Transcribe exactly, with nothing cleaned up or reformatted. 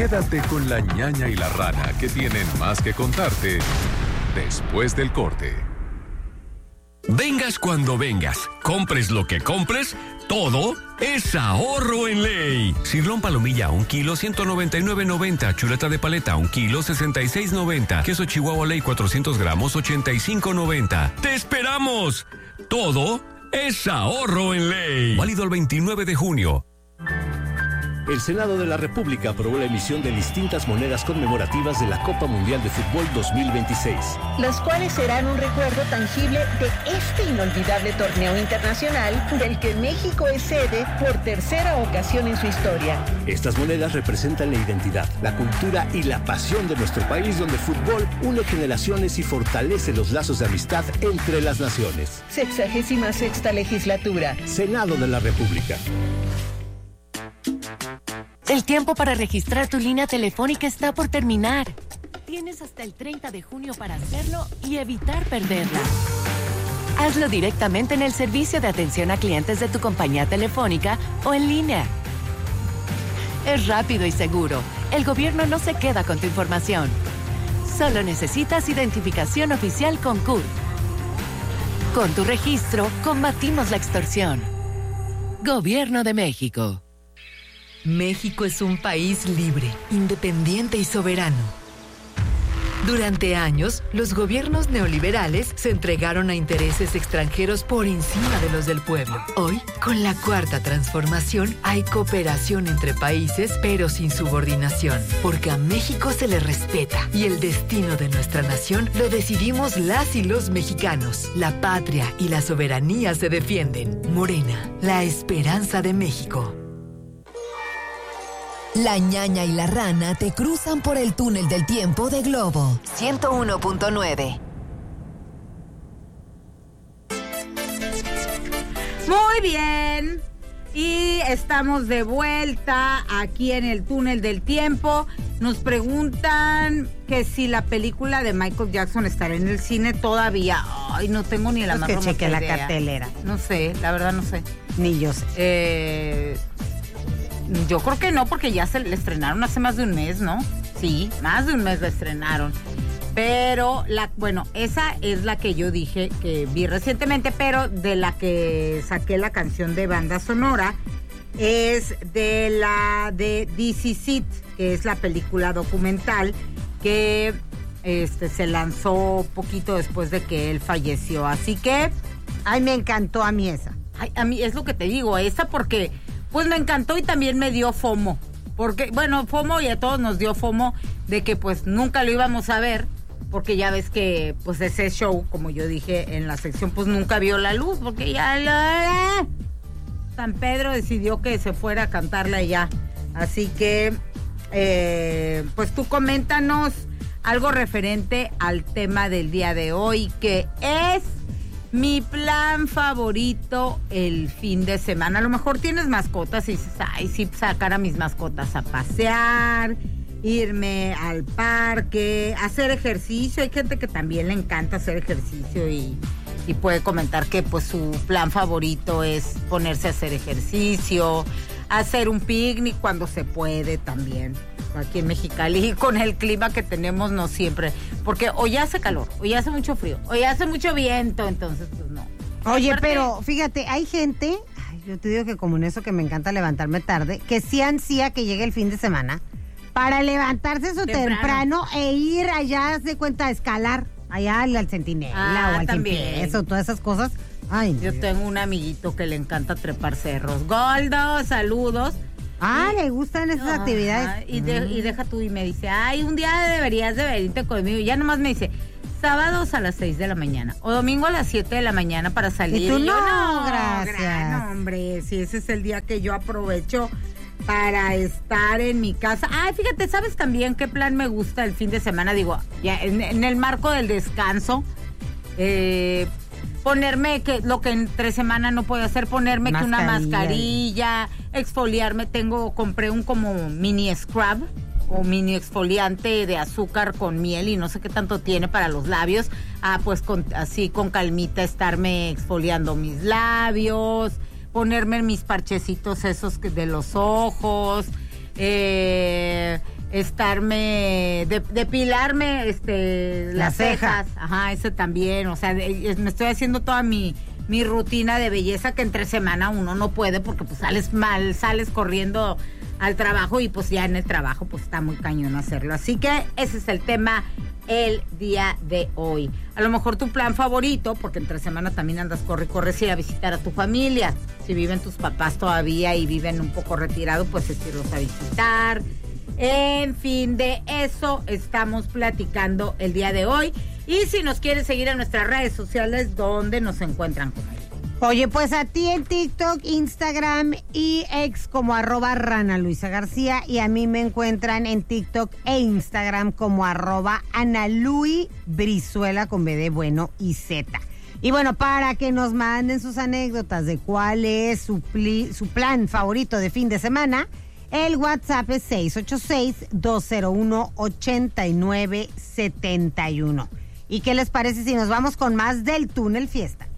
Quédate con la ñaña y la rana, que tienen más que contarte después del corte. Vengas cuando vengas, compres lo que compres, todo es ahorro en Ley. Cirlón palomilla a un kilo, ciento noventa y nueve noventa. Chuleta de paleta a un kilo, sesenta y seis noventa. Queso Chihuahua Ley cuatrocientos gramos, ochenta y cinco noventa. ¡Te esperamos! Todo es ahorro en Ley. Válido el veintinueve de junio. El Senado de la República aprobó la emisión de distintas monedas conmemorativas de la Copa Mundial de Fútbol dos mil veintiséis. Las cuales serán un recuerdo tangible de este inolvidable torneo internacional del que México es sede por tercera ocasión en su historia. Estas monedas representan la identidad, la cultura y la pasión de nuestro país, donde el fútbol une generaciones y fortalece los lazos de amistad entre las naciones. Sexagésima sexta legislatura. Senado de la República. El tiempo para registrar tu línea telefónica está por terminar. Tienes hasta el treinta de junio para hacerlo y evitar perderla. Hazlo directamente en el servicio de atención a clientes de tu compañía telefónica o en línea. Es rápido y seguro. El gobierno no se queda con tu información. Solo necesitas identificación oficial con C U R. Con tu registro, combatimos la extorsión. Gobierno de México. México es un país libre, independiente y soberano. Durante años, los gobiernos neoliberales se entregaron a intereses extranjeros por encima de los del pueblo. Hoy, con la Cuarta Transformación, hay cooperación entre países, pero sin subordinación, porque a México se le respeta y el destino de nuestra nación lo decidimos las y los mexicanos. La patria y la soberanía se defienden. Morena, la esperanza de México. La ñaña y la rana te cruzan por el túnel del tiempo de Globo ciento uno punto nueve. Muy bien. Y estamos de vuelta aquí en el túnel del tiempo. Nos preguntan que si la película de Michael Jackson estará en el cine todavía. Ay, no tengo ni la más remota idea. Que cheque la cartelera. No sé, la verdad no sé. Ni yo sé. Eh... Yo creo que no, porque ya se le estrenaron hace más de un mes, ¿no? Sí, más de un mes la estrenaron. Pero, la, bueno, esa es la que yo dije que vi recientemente, pero de la que saqué la canción de banda sonora es de la de This Is It, que es la película documental que este, se lanzó poquito después de que él falleció. Así que... Ay, me encantó a mí esa. Ay, a mí es lo que te digo, esa porque... Pues me encantó y también me dio FOMO, porque, bueno, FOMO y a todos nos dio FOMO de que pues nunca lo íbamos a ver, porque ya ves que pues ese show, como yo dije en la sección, pues nunca vio la luz, porque ya la... San Pedro decidió que se fuera a cantarla ya. Así que, eh, pues tú coméntanos algo referente al tema del día de hoy, que es... Mi plan favorito el fin de semana. A lo mejor tienes mascotas y dices, ay, sí, sacar a mis mascotas a pasear, irme al parque, hacer ejercicio. Hay gente que también le encanta hacer ejercicio y, y puede comentar que pues su plan favorito es ponerse a hacer ejercicio, hacer un picnic cuando se puede también. Aquí en Mexicali, con el clima que tenemos, no siempre, porque hoy hace calor, hoy hace mucho frío, hoy hace mucho viento, entonces pues no. Oye, aparte, pero fíjate, hay gente, ay, yo te digo que como en eso que me encanta levantarme tarde, que sí ansía que llegue el fin de semana para levantarse su temprano, temprano e ir allá, se cuenta, a escalar, allá al, al Centinela ah, o al Cien Pies, todas esas cosas. Ay, yo Dios. tengo un amiguito que le encanta trepar cerros. Goldo, saludos. Ah, le gustan esas ah, actividades. Y, de, y deja tú y me dice, ay, un día deberías de venirte conmigo. Y ya nomás me dice, sábados a las seis de la mañana o domingo a las siete de la mañana para salir. Y tú y yo, no, no, gracias. No, hombre, si ese es el día que yo aprovecho para estar en mi casa. Ay, fíjate, ¿sabes también qué plan me gusta el fin de semana? Digo, ya en, en el marco del descanso, eh... ponerme que lo que entre semana no puedo hacer, ponerme mascarilla. que una mascarilla, exfoliarme, tengo, compré un como mini scrub o mini exfoliante de azúcar con miel y no sé qué tanto tiene para los labios. Ah, pues con, así con calmita estarme exfoliando mis labios, ponerme mis parchecitos esos de los ojos, eh, estarme, de, depilarme este, La las ceja. cejas. Ajá, ese también. O sea, de, me estoy haciendo toda mi, mi rutina de belleza que entre semana uno no puede porque pues sales mal, sales corriendo al trabajo y pues ya en el trabajo pues está muy cañón hacerlo. Así que ese es el tema el día de hoy. A lo mejor tu plan favorito, porque entre semana también andas corre y corre, es ir a visitar a tu familia. Si viven tus papás todavía y viven un poco retirados, pues es irlos a visitar. En fin, de eso estamos platicando el día de hoy. Y si nos quieren seguir en nuestras redes sociales, ¿dónde nos encuentran con él? Oye, pues a ti en TikTok, Instagram y ex como arroba Rana Luisa García, y a mí me encuentran en TikTok e Instagram como arroba Ana Lui Brizuela con B de bueno y Z. Y bueno, para que nos manden sus anécdotas de cuál es su, pli, su plan favorito de fin de semana, el WhatsApp es seis ocho seis, dos cero uno, ocho nueve siete uno. ¿Y qué les parece si nos vamos con más del Túnel Fiesta?